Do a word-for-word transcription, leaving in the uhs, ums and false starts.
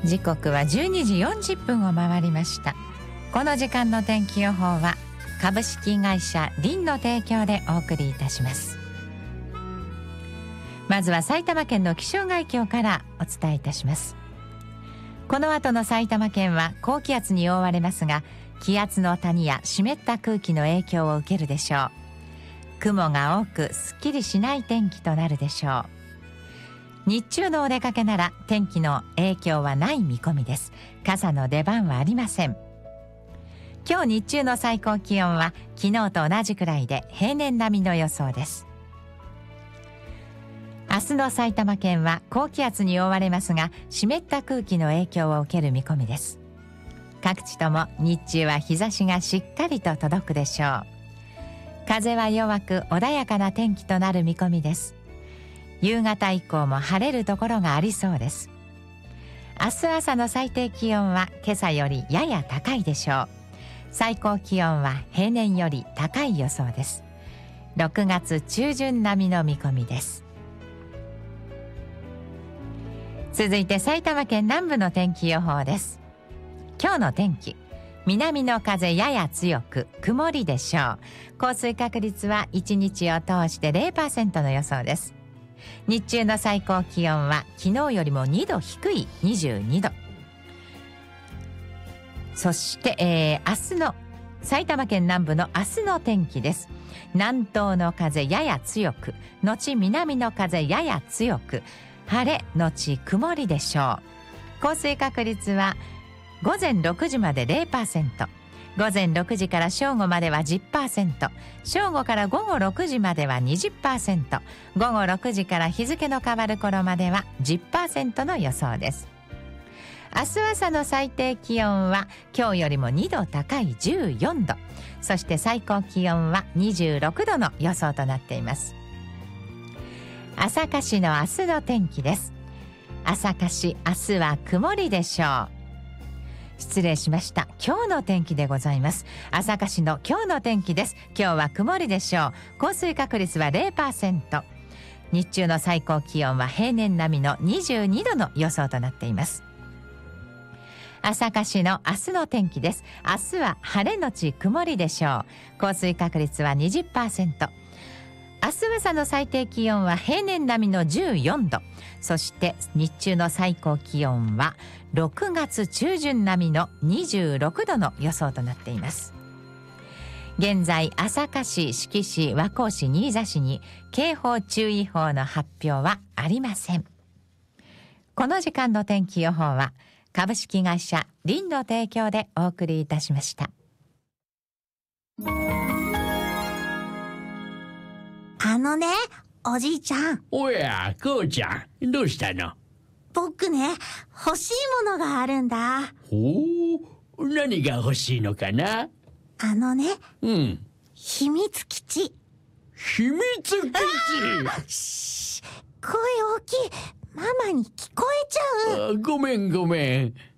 時刻はじゅうにじよんじゅっぷんを回りました。この時間の天気予報は株式会社リンの提供でお送りいたします。まずは埼玉県の気象概況からお伝えいたします。この後の埼玉県は高気圧に覆われますが、気圧の谷や湿った空気の影響を受けるでしょう。雲が多くすっきりしない天気となるでしょう。日中のお出かけなら天気の影響はない見込みです。傘の出番はありません。今日日中の最高気温は昨日と同じくらいで平年並みの予想です。明日の埼玉県は高気圧に覆われますが、湿った空気の影響を受ける見込みです。各地とも日中は日差しがしっかりと届くでしょう。風は弱く穏やかな天気となる見込みです。夕方以降も晴れるところがありそうです。明日朝の最低気温は今朝よりやや高いでしょう。最高気温は平年より高い予想です。ろくがつ中旬並みの見込みです。続いて埼玉県南部の天気予報です。今日の天気、南の風やや強く曇りでしょう。降水確率はいちにちを通して ゼロパーセント の予想です。日中の最高気温は昨日よりもにど低いにじゅうにど。そして、えー、明日の埼玉県南部の明日の天気です。南東の風やや強く後南の風やや強く晴れ後曇りでしょう。降水確率は午前ろくじまで ゼロパーセント、午前ろくじから正午までは じゅっパーセント、正午から午後ろくじまでは にじゅっパーセント、午後ろくじから日付の変わる頃までは じゅっパーセント の予想です。明日朝の最低気温は今日よりもにど高いじゅうよんど、そして最高気温はにじゅうろくどの予想となっています。朝霞市の明日の天気です。朝霞市、明日は曇りでしょう。失礼しました。今日の天気でございます。朝霞市の今日の天気です。今日は曇りでしょう。降水確率は ゼロパーセント。日中の最高気温は平年並みのにじゅうにどの予想となっています。朝霞市の明日の天気です。明日は晴れのち曇りでしょう。降水確率は にじゅっパーセント。明日朝の最低気温は平年並みのじゅうよんど、そして日中の最高気温はろくがつ中旬並みのにじゅうろくどの予想となっています。現在朝霞市、志木市、和光市、新座市に警報注意報の発表はありません。この時間の天気予報は株式会社リンの提供でお送りいたしました。 あのね、おじいちゃん。 おや、こうちゃん、どうしたの？ 僕ね、欲しいものがあるんだ。 ほう、何が欲しいのかな？ あのね、 うん。 秘密基地。 秘密基地？ し声大きい。ママに聞こえちゃう。 あ、ごめんごめん。